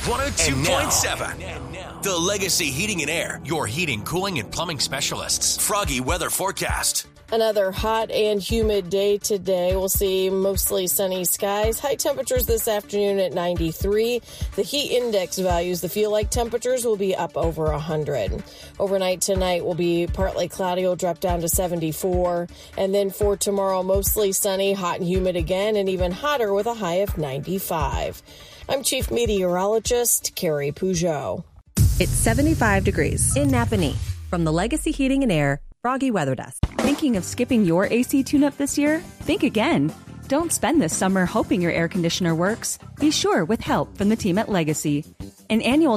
102.7. The Legacy Heating and Air, your heating, cooling, and plumbing specialists. Froggy weather forecast. Another hot and humid day today. We'll see mostly sunny skies. High temperatures this afternoon at 93. The heat index values, the feel-like temperatures, will be up over 100. Overnight tonight will be partly cloudy. Will drop down to 74. And then for tomorrow, mostly sunny, hot and humid again, and even hotter with a high of 95. I'm Chief Meteorologist Carrie Peugeot. It's 75 degrees in Napanee. From the Legacy Heating and Air Froggy Weather Desk. Thinking of skipping your AC tune-up this year? Think again. Don't spend this summer hoping your air conditioner works. Be sure with help from the team at Legacy. An annual